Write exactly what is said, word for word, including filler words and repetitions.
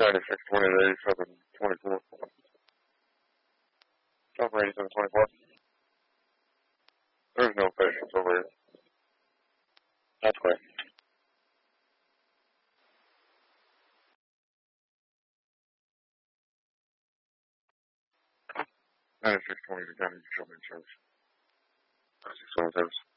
ninety-six twenty to eighty-seven twenty-four. Top eighty-seven twenty-four. There's no patients over here. That's correct. ninety-six twenty to County Children's Service. ninety-six twenty service.